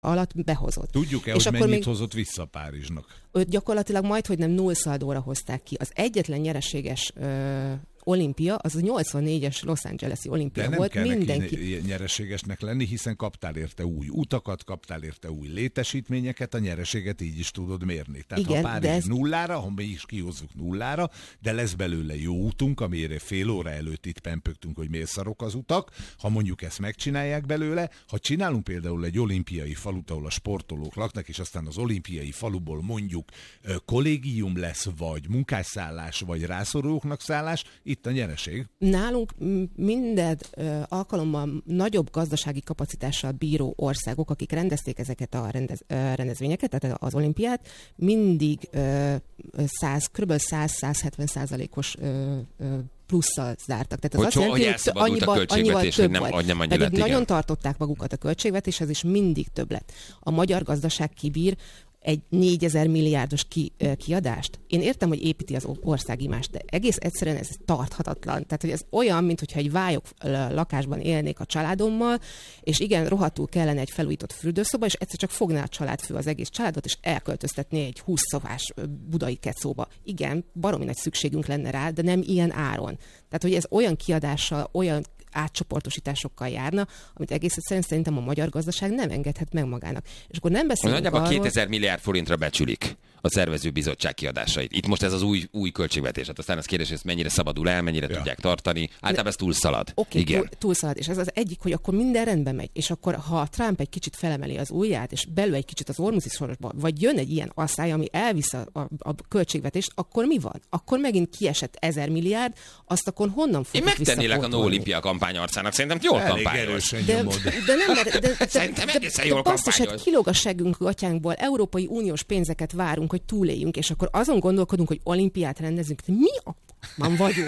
alatt behozott. Tudjuk-e, hogy mennyit hozott vissza Párizsnak? Gyakorlatilag majdhogy nem nullszaldóra hozták ki. Az egyetlen nyereséges olimpia, az a 84-es Los Angeles-i olimpia volt. De nem kell neki nyereségesnek lenni, hiszen kaptál érte új utakat, kaptál érte új létesítményeket, a nyereséget így is tudod mérni. Tehát igen, ha Párizs nullára, ha mi is kihozzuk nullára, de lesz belőle jó útunk, amire fél óra előtt itt pempögtünk, hogy miért szarok az utak, ha mondjuk ezt megcsinálják belőle, ha csinálunk például egy olimpiai falut, ahol a sportolók laknak, és aztán az olimpiai faluból mondjuk kollégium lesz, vagy munkásszállás, vagy rászorulóknak szállás, itt a nyereség. Nálunk minden alkalommal nagyobb gazdasági kapacitással bíró országok, akik rendezték ezeket a rendezvényeket, tehát az olimpiát, mindig kb. 100-170%-os plusszal zártak. Tehát az azt jelenti, hogy annyival több volt. Pedig nagyon tartották magukat a költségvetéshez, és mindig több lett. A magyar gazdaság kibír egy 4000 milliárdos kiadást. Én értem, hogy építi az országimást, de egész egyszerűen ez tarthatatlan. Tehát, hogy ez olyan, mintha egy vályok lakásban élnék a családommal, és igen, rohadtul kellene egy felújított fürdőszoba, és egyszer csak fogná a családfő az egész családot, és elköltöztetné egy 20 szobás budai kecóba. Igen, baromi nagy szükségünk lenne rá, de nem ilyen áron. Tehát, hogy ez olyan kiadással, olyan átcsoportosításokkal járna, amit egész egyszerűen szerintem a magyar gazdaság nem engedhet meg magának. És akkor nem beszélünk nagyjából 2000 milliárd forintra becsülik a szervezőbizottság kiadásait. Itt most ez az új költségvetés. Hát aztán az kérdés, hogy ezt mennyire szabadul el, mennyire tudják tartani. Általában ez túlszalad. Oké, túlszalad. És ez az egyik, hogy akkor minden rendben megy. És akkor, ha Trump egy kicsit felemeli az ujját, és belül egy kicsit az Ormuszi sorosba, vagy jön egy ilyen asszály, ami elvisz a költségvetést, akkor mi van? Akkor megint kiesett 1000 milliárd, azt akkor honnan fogjuk visszapótolni? Én megtennélek a No Olimpia kampány arcának. Szerintem jól kampányos. De szerintem egészen jól kampányos. Kilóg a seggünk gatyánkból, Európai Uniós pénzeket várunk, hogy túléljünk, és akkor azon gondolkodunk, hogy olimpiát rendezünk. De mi a man vagyunk?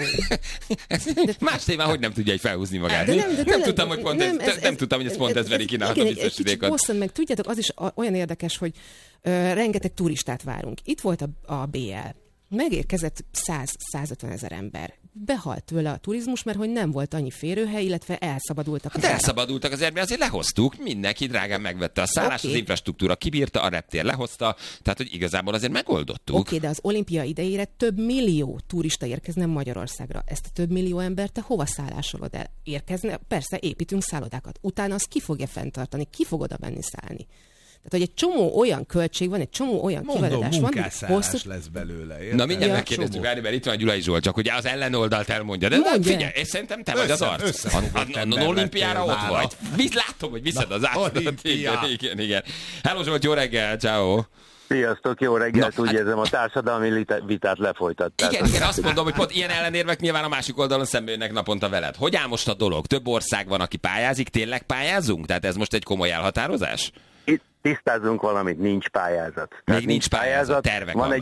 Más témán, hogy nem tudja egy felhúzni magát. Nem tudtam, hogy pont ez pont ez veri kínálhat a biztosítékot. Hosszan meg tudjátok, az is olyan érdekes, hogy rengeteg turistát várunk. Itt volt a BL. Megérkezett 100-150 ezer ember. Behalt tőle a turizmus, mert hogy nem volt annyi férőhely, illetve elszabadultak az elszabadultak az mert azért lehoztuk, mindenki drágán megvette a szállást, az infrastruktúra kibírta, a reptér lehozta, tehát hogy igazából azért megoldottuk. Oké, de az olimpia idejére több millió turista érkezne Magyarországra. Ezt a több millió embert te hova szállásolod el? Érkezne? Persze, építünk szállodákat. Utána azt ki fogja fenntartani? Ki fog oda menni szállni? Tehát, hogy egy csomó olyan költség van, egy csomó olyan kiadás van, hogy lesz belőle. Érted? Na mindjárt megkérdeztük, mert itt van Gyulai Zsolt, csak hogy az ellenoldalt elmondja. De figyelj, és szerintem te vagy az arc. A olimpiára ott vagy. Látom, hogy viszed az átlatot. Igen. Hello Zsolt, jó reggel, ciao. Sziasztok, jó reggelt, úgy érzem, a társadalmi vitát lefolytatták. Igen, azt mondom, hogy pont ilyen ellenérvek nyilván a másik oldalon szembe jönnek naponta veled. Hogy áll most a dolog? Több ország van, aki pályázik, tényleg pályázunk? Tehát ez most egy komoly elhatározás? Tisztázunk valamit, nincs pályázat. Még nincs pályázat, tervek van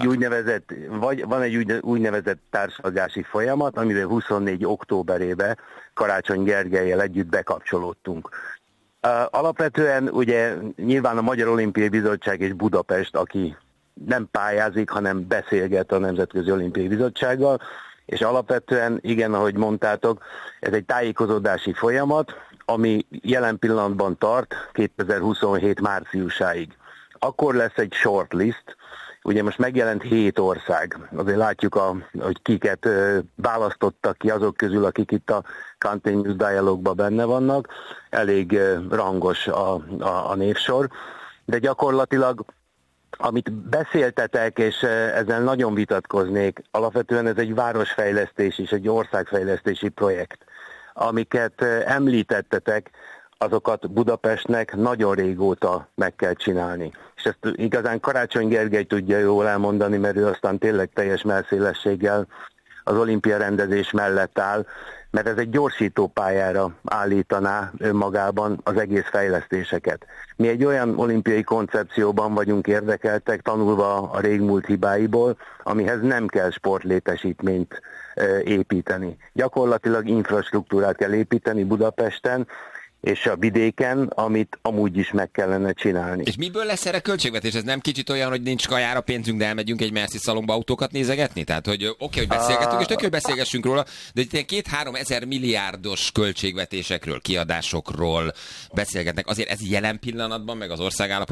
egy úgynevezett társalgási folyamat, amivel 24 októberében Karácsony Gergellyel együtt bekapcsolódtunk. Alapvetően ugye nyilván a Magyar Olimpiai Bizottság és Budapest, aki nem pályázik, hanem beszélget a Nemzetközi Olimpiai Bizottsággal, és alapvetően, igen, ahogy mondtátok, ez egy tájékozódási folyamat, ami jelen pillanatban tart 2027 márciusáig. Akkor lesz egy shortlist, ugye most megjelent 7 ország, azért látjuk, hogy kiket választottak ki azok közül, akik itt a Continuous Dialogue-ban benne vannak, elég rangos a névsor, de gyakorlatilag amit beszéltetek, és ezzel nagyon vitatkoznék, alapvetően ez egy városfejlesztés és egy országfejlesztési projekt. Amiket említettetek, azokat Budapestnek nagyon régóta meg kell csinálni. És ezt igazán Karácsony Gergely tudja jól elmondani, mert ő aztán tényleg teljes mellszélességgel az olimpia rendezés mellett áll, mert ez egy gyorsító pályára állítaná önmagában az egész fejlesztéseket. Mi egy olyan olimpiai koncepcióban vagyunk érdekeltek, tanulva a régmúlt hibáiból, amihez nem kell sportlétesítményt építeni. Gyakorlatilag infrastruktúrát kell építeni Budapesten, és a vidéken, amit amúgy is meg kellene csinálni. És miből lesz erre költségvetés? Ez nem kicsit olyan, hogy nincs kajára pénzünk, de elmegyünk egy Merci szalomba autókat nézegetni? Tehát, hogy oké, hogy beszélgetünk, és tök jó, hogy beszélgessünk róla, de itt ilyen 2-3 ezer milliárdos költségvetésekről, kiadásokról beszélgetnek. Azért ez jelen pillanatban, meg az országállapot